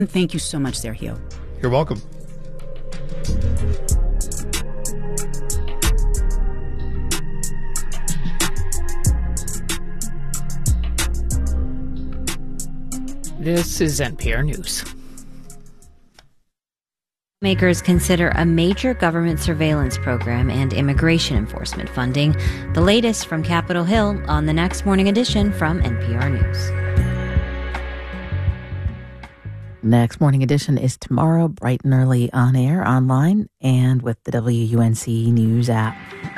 Thank you so much, Sergio. You're welcome. This is NPR News. Makers consider a major government surveillance program and immigration enforcement funding. The latest from Capitol Hill on the next morning edition from NPR News. Next morning edition is tomorrow, bright and early on air, online, and with the WUNC News app.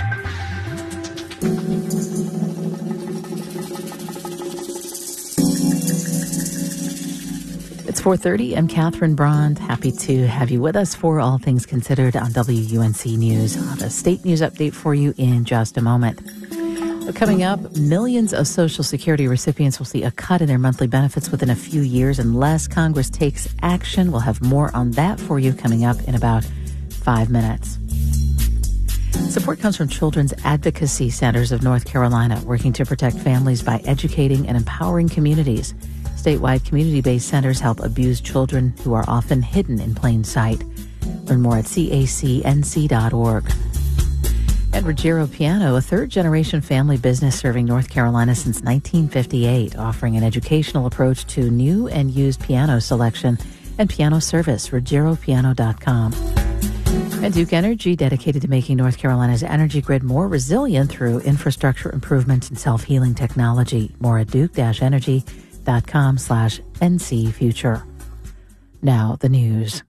It's 4:30. I'm Catherine Brand. Happy to have you with us for All Things Considered on WUNC News. I'll have a state news update for you in just a moment. Coming up, millions of Social Security recipients will see a cut in their monthly benefits within a few years unless Congress takes action. We'll have more on that for you coming up in about 5 minutes. Support comes from Children's Advocacy Centers of North Carolina, working to protect families by educating and empowering communities. Statewide community-based centers help abused children who are often hidden in plain sight. Learn more at cacnc.org. And Ruggiero Piano, a third-generation family business serving North Carolina since 1958, offering an educational approach to new and used piano selection and piano service, ruggieropiano.com. And Duke Energy, dedicated to making North Carolina's energy grid more resilient through infrastructure improvements and self-healing technology. More at duke-energy.com/NCfuture. Now, the news.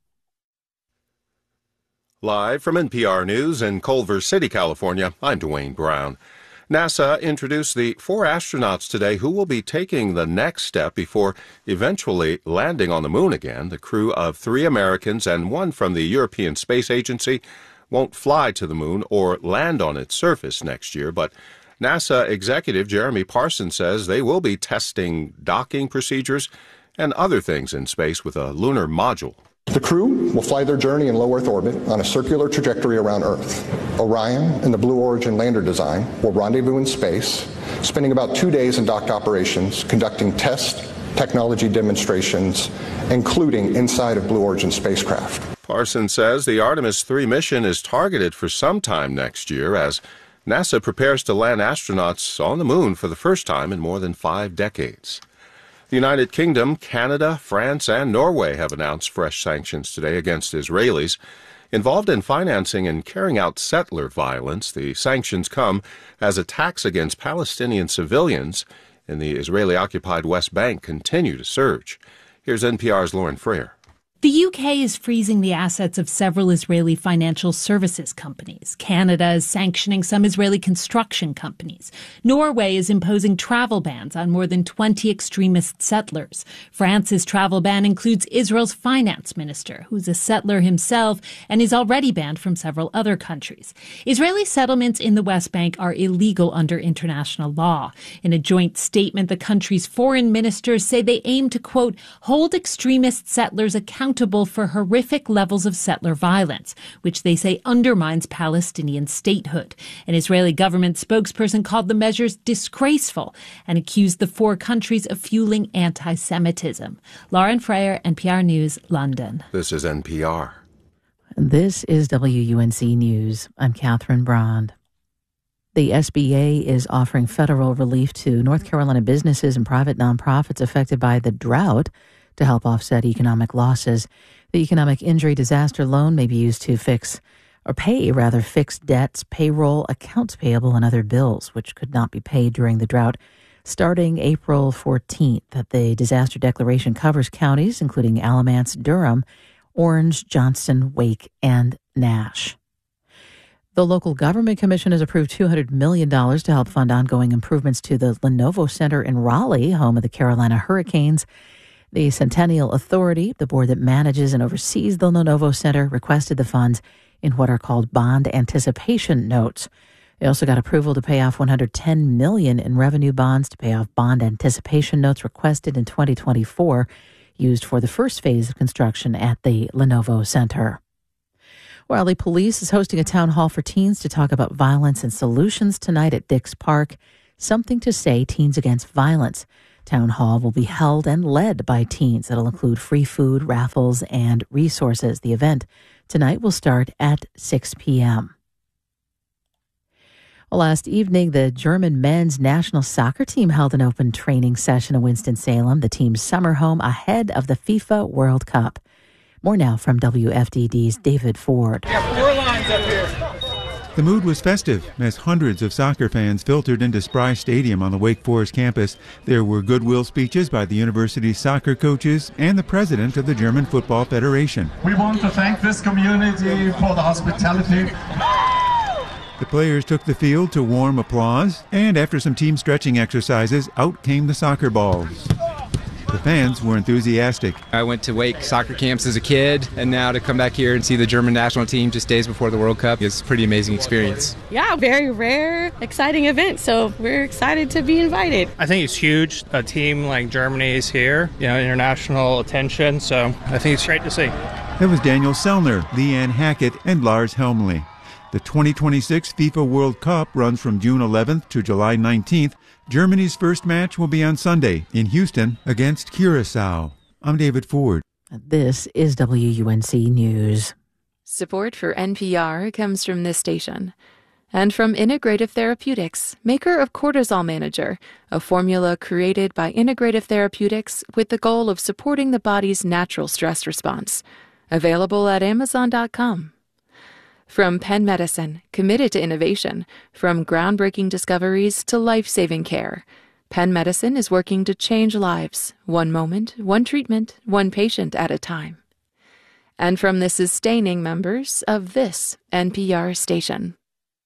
Live from NPR News in Culver City, California, I'm Dwayne Brown. NASA introduced the 4 astronauts today who will be taking the next step before eventually landing on the moon again. The crew of 3 Americans and 1 from the European Space Agency won't fly to the moon or land on its surface next year, but NASA executive Jeremy Parsons says they will be testing docking procedures and other things in space with a lunar module. The crew will fly their journey in low Earth orbit on a circular trajectory around Earth. Orion and the Blue Origin lander design will rendezvous in space, spending about 2 days in docked operations, conducting test technology demonstrations, including inside of Blue Origin spacecraft. Parsons says the Artemis 3 mission is targeted for sometime next year as NASA prepares to land astronauts on the moon for the first time in more than 5 decades. The United Kingdom, Canada, France, and Norway have announced fresh sanctions today against Israelis involved in financing and carrying out settler violence. The sanctions come as attacks against Palestinian civilians in the Israeli-occupied West Bank continue to surge. Here's NPR's Lauren Freer. The UK is freezing the assets of several Israeli financial services companies. Canada is sanctioning some Israeli construction companies. Norway is imposing travel bans on more than 20 extremist settlers. France's travel ban includes Israel's finance minister, who's a settler himself and is already banned from several other countries. Israeli settlements in the West Bank are illegal under international law. In a joint statement, the country's foreign ministers say they aim to, quote, hold extremist settlers accountable for horrific levels of settler violence, which they say undermines Palestinian statehood. An Israeli government spokesperson called the measures disgraceful and accused the 4 countries of fueling anti-Semitism. Lauren Freyer, NPR News, London. This is NPR. This is WUNC News. I'm Catherine Brand. The SBA is offering federal relief to North Carolina businesses and private nonprofits affected by the drought to help offset economic losses. The economic injury disaster loan may be used to pay fixed debts, payroll, accounts payable, and other bills, which could not be paid during the drought. Starting April 14th, the disaster declaration covers counties including Alamance, Durham, Orange, Johnston, Wake, and Nash. The Local Government Commission has approved $200 million to help fund ongoing improvements to the Lenovo Center in Raleigh, home of the Carolina Hurricanes. The Centennial Authority, the board that manages and oversees the Lenovo Center, requested the funds in what are called bond anticipation notes. They also got approval to pay off $110 million in revenue bonds to pay off bond anticipation notes requested in 2024, used for the first phase of construction at the Lenovo Center. Raleigh Police is hosting a town hall for teens to talk about violence and solutions tonight at Dix Park. Something to Say Teens Against Violence. Town hall will be held and led by teens. It'll include free food, raffles, and resources. The event tonight will start at 6 p.m. Well, last evening, the German men's national soccer team held an open training session in Winston-Salem, the team's summer home ahead of the FIFA World Cup. More now from WFDD's David Ford. We got 4 lines up here. The mood was festive as hundreds of soccer fans filtered into Spry Stadium on the Wake Forest campus. There were goodwill speeches by the university's soccer coaches and the president of the German Football Federation. We want to thank this community for the hospitality. The players took the field to warm applause, and after some team stretching exercises, out came the soccer balls. The fans were enthusiastic. I went to Wake soccer camps as a kid, and now to come back here and see the German national team just days before the World Cup is a pretty amazing experience. Yeah, very rare, exciting event, so we're excited to be invited. I think it's huge. A team like Germany is here, international attention, so I think it's great to see. That was Daniel Sellner, Leanne Hackett, and Lars Helmli. The 2026 FIFA World Cup runs from June 11th to July 19th. Germany's first match will be on Sunday in Houston against Curaçao. I'm David Ford. This is WUNC News. Support for NPR comes from this station and from Integrative Therapeutics, maker of Cortisol Manager, a formula created by Integrative Therapeutics with the goal of supporting the body's natural stress response. Available at Amazon.com. From Penn Medicine, committed to innovation, from groundbreaking discoveries to life-saving care, Penn Medicine is working to change lives, one moment, one treatment, one patient at a time. And from the sustaining members of this NPR station.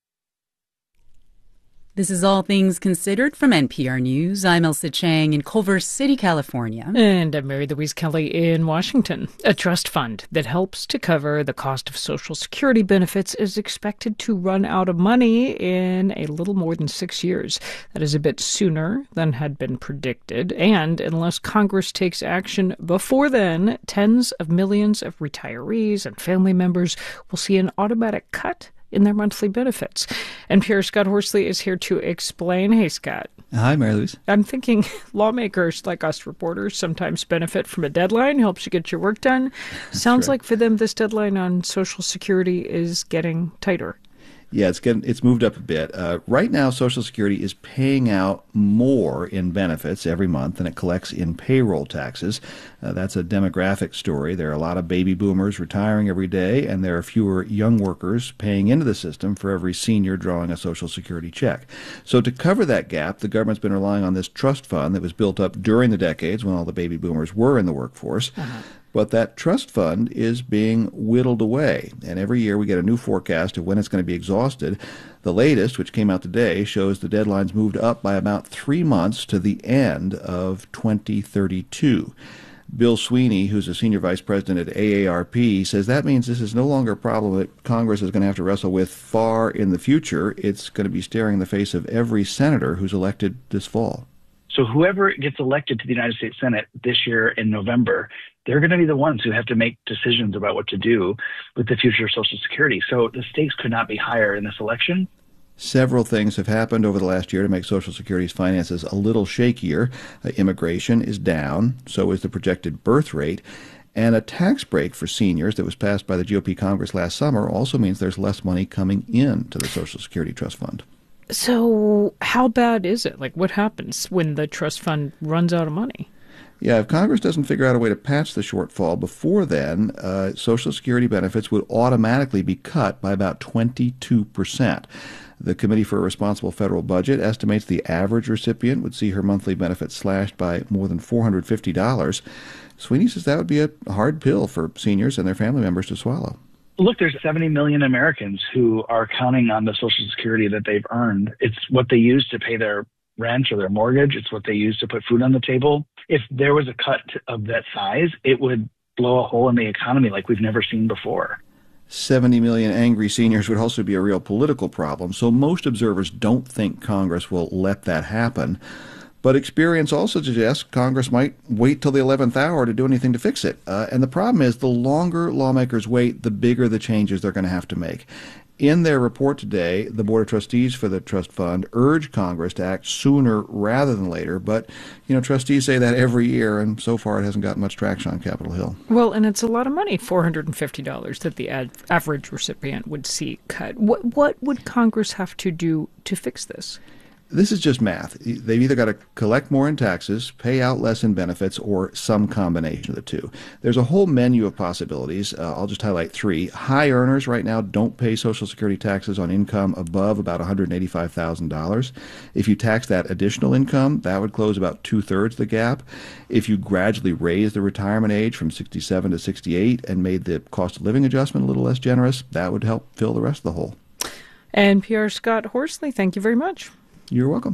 This is All Things Considered from NPR News. I'm Elsa Chang in Culver City, California. And I'm Mary Louise Kelly in Washington. A trust fund that helps to cover the cost of Social Security benefits is expected to run out of money in a little more than 6 years. That is a bit sooner than had been predicted. And unless Congress takes action before then, tens of millions of retirees and family members will see an automatic cut in their monthly benefits. NPR's Scott Horsley is here to explain. Hey, Scott. Hi, Mary Louise. I'm thinking lawmakers like us reporters sometimes benefit from a deadline, helps you get your work done. Sounds like for them this deadline on Social Security is getting tighter. Yeah, it's moved up a bit. Right now, Social Security is paying out more in benefits every month than it collects in payroll taxes. That's a demographic story. There are a lot of baby boomers retiring every day, and there are fewer young workers paying into the system for every senior drawing a Social Security check. So to cover that gap, the government's been relying on this trust fund that was built up during the decades when all the baby boomers were in the workforce. But that trust fund is being whittled away, and every year we get a new forecast of when it's going to be exhausted. The latest, which came out today, shows the deadline's moved up by about 3 months to the end of 2032. Bill Sweeney, who's a senior vice president at AARP, says that means this is no longer a problem that Congress is going to have to wrestle with far in the future. It's going to be staring in the face of every senator who's elected this fall. So whoever gets elected to the United States Senate this year in November, they're going to be the ones who have to make decisions about what to do with the future of Social Security. So the stakes could not be higher in this election. Several things have happened over the last year to make Social Security's finances a little shakier. Immigration is down, so is the projected birth rate. And a tax break for seniors that was passed by the GOP Congress last summer also means there's less money coming in to the Social Security Trust Fund. So how bad is it? Like, what happens when the trust fund runs out of money? Yeah, if Congress doesn't figure out a way to patch the shortfall before then, Social Security benefits would automatically be cut by about 22%. The Committee for a Responsible Federal Budget estimates the average recipient would see her monthly benefits slashed by more than $450. Sweeney says that would be a hard pill for seniors and their family members to swallow. Look, there's 70 million Americans who are counting on the Social Security that they've earned. It's what they use to pay their rent or their mortgage. It's what they use to put food on the table. If there was a cut of that size, it would blow a hole in the economy like we've never seen before. 70 million angry seniors would also be a real political problem, so most observers don't think Congress will let that happen. But experience also suggests Congress might wait till the 11th hour to do anything to fix it. And the problem is the longer lawmakers wait, the bigger the changes they're going to have to make. In their report today, the Board of Trustees for the Trust Fund urged Congress to act sooner rather than later. But, trustees say that every year, and so far it hasn't gotten much traction on Capitol Hill. Well, and it's a lot of money, $450 that the average recipient would see cut. What would Congress have to do to fix this? This is just math. They've either got to collect more in taxes, pay out less in benefits, or some combination of the two. There's a whole menu of possibilities. I'll just highlight three. High earners right now don't pay Social Security taxes on income above about $185,000. If you tax that additional income, that would close about two-thirds of the gap. If you gradually raise the retirement age from 67 to 68 and made the cost of living adjustment a little less generous, that would help fill the rest of the hole. NPR's Scott Horsley, thank you very much. You're welcome.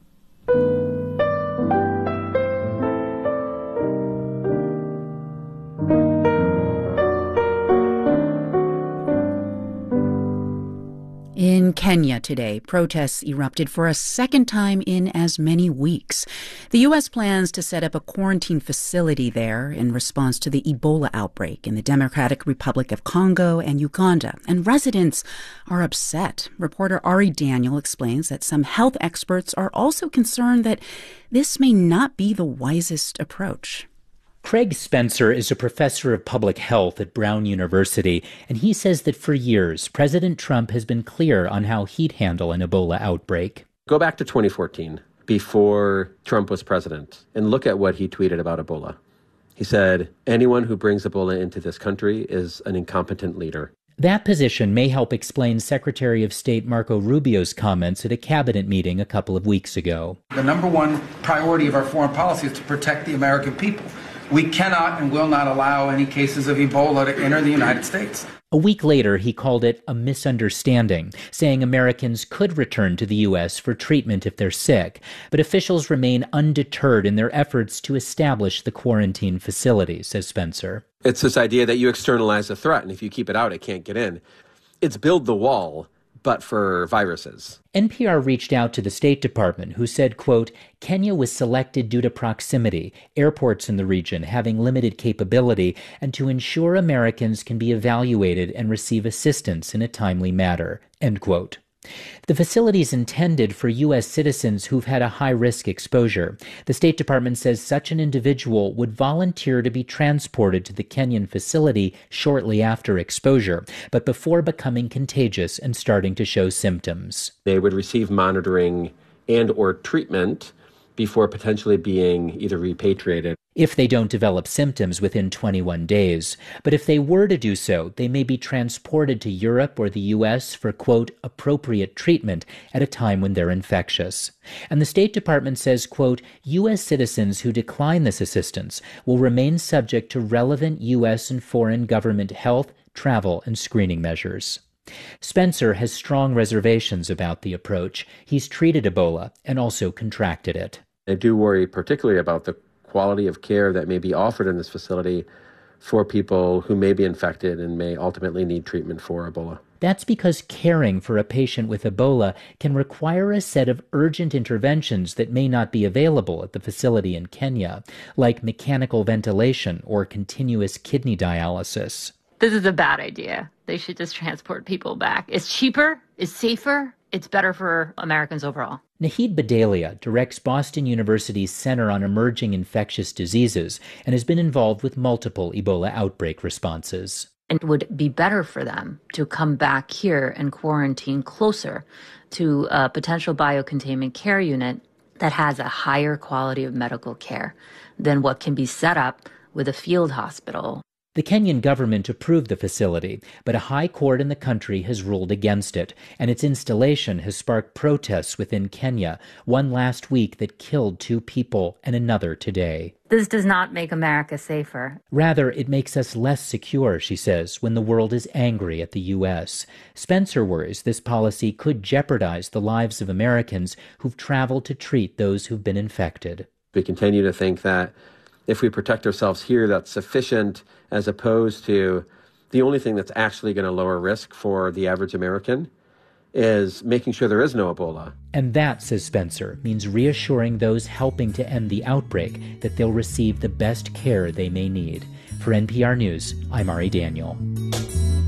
In Kenya today, protests erupted for a second time in as many weeks. The U.S. plans to set up a quarantine facility there in response to the Ebola outbreak in the Democratic Republic of Congo and Uganda, and residents are upset. Reporter Ari Daniel explains that some health experts are also concerned that this may not be the wisest approach. Craig Spencer is a professor of public health at Brown University, and he says that for years, President Trump has been clear on how he'd handle an Ebola outbreak. Go back to 2014, before Trump was president, and look at what he tweeted about Ebola. He said, anyone who brings Ebola into this country is an incompetent leader. That position may help explain Secretary of State Marco Rubio's comments at a cabinet meeting a couple of weeks ago. The number one priority of our foreign policy is to protect the American people. We cannot and will not allow any cases of Ebola to enter the United States. A week later, he called it a misunderstanding, saying Americans could return to the U.S. for treatment if they're sick, but officials remain undeterred in their efforts to establish the quarantine facility, says Spencer. It's this idea that you externalize a threat, and if you keep it out, it can't get in. It's build the wall, but for viruses. NPR reached out to the State Department, who said, quote, Kenya was selected due to proximity, airports in the region having limited capability, and to ensure Americans can be evaluated and receive assistance in a timely manner, end quote. The facility is intended for U.S. citizens who've had a high-risk exposure. The State Department says such an individual would volunteer to be transported to the Kenyan facility shortly after exposure, but before becoming contagious and starting to show symptoms. They would receive monitoring and or treatment before potentially being either repatriated. If they don't develop symptoms within 21 days. But if they were to do so, they may be transported to Europe or the U.S. for, quote, appropriate treatment at a time when they're infectious. And the State Department says, quote, U.S. citizens who decline this assistance will remain subject to relevant U.S. and foreign government health, travel, and screening measures. Spencer has strong reservations about the approach. He's treated Ebola and also contracted it. I do worry particularly about the quality of care that may be offered in this facility for people who may be infected and may ultimately need treatment for Ebola. That's because caring for a patient with Ebola can require a set of urgent interventions that may not be available at the facility in Kenya, like mechanical ventilation or continuous kidney dialysis. This is a bad idea. They should just transport people back. It's cheaper, it's safer, it's better for Americans overall. Nahid Badalia directs Boston University's Center on Emerging Infectious Diseases and has been involved with multiple Ebola outbreak responses. It would be better for them to come back here and quarantine closer to a potential biocontainment care unit that has a higher quality of medical care than what can be set up with a field hospital. The Kenyan government approved the facility, but a high court in the country has ruled against it, and its installation has sparked protests within Kenya, one last week that killed 2 people and another today. This does not make America safer. Rather, it makes us less secure, she says, when the world is angry at the U.S. Spencer worries this policy could jeopardize the lives of Americans who've traveled to treat those who've been infected. We continue to think that if we protect ourselves here, that's sufficient, as opposed to the only thing that's actually going to lower risk for the average American is making sure there is no Ebola. And that, says Spencer, means reassuring those helping to end the outbreak that they'll receive the best care they may need. For NPR News, I'm Ari Daniel.